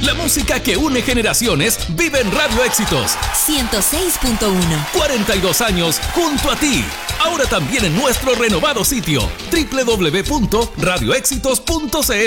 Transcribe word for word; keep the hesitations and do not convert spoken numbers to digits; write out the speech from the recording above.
La música que une generaciones vive en Radio Éxitos. ciento seis punto uno. cuarenta y dos años junto a ti. Ahora también en nuestro renovado sitio doble u doble u doble u punto radio éxitos punto c l.